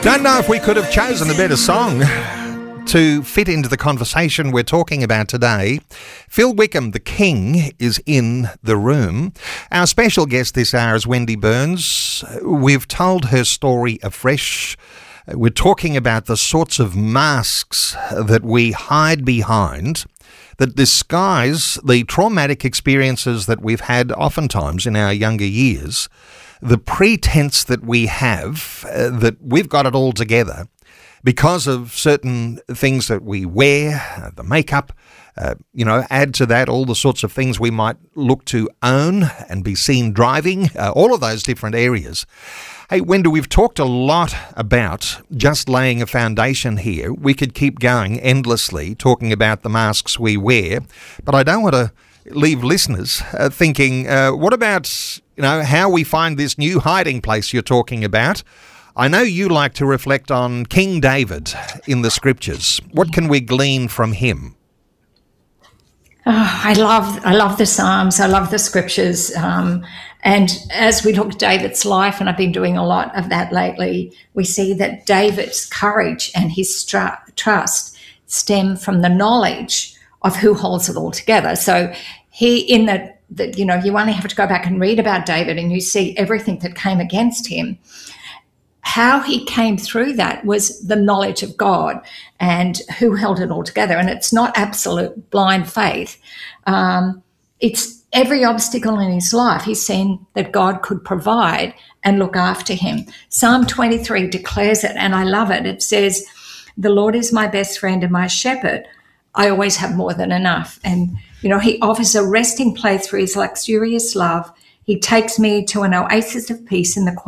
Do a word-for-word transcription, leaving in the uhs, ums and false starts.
Don't know if we could have chosen a better song to fit into the conversation we're talking about today. Phil Wickham, the King, is in the room. Our special guest this hour is Wendy Burns. We've told her story afresh. We're talking about the sorts of masks that we hide behind that disguise the traumatic experiences that we've had oftentimes in our younger years. The pretense that we have uh, that we've got it all together because of certain things that we wear, uh, the makeup, uh, you know, add to that all the sorts of things we might look to own and be seen driving, uh, all of those different areas. Hey, Wendy, we've talked a lot about just laying a foundation here. We could keep going endlessly talking about the masks we wear, but I don't want to leave listeners uh, thinking, uh, what about, you know, how we find this new hiding place you're talking about? I know you like to reflect on King David in the scriptures. What can we glean from him? Oh, I love I love the Psalms. I love the scriptures. Um, and as we look at David's life, and I've been doing a lot of that lately, we see that David's courage and his stru- trust stem from the knowledge of who holds it all together. So he, in that, that, you know, you only have to go back and read about David and you see everything that came against him. How he came through that was the knowledge of God and who held it all together. And it's not absolute blind faith. Um, it's every obstacle in his life. He's seen that God could provide and look after him. Psalm twenty-three declares it, and I love it. It says, "The Lord is my best friend and my shepherd. I always have more than enough." And, you know, he offers a resting place for his luxurious love. He takes me to an oasis of peace in the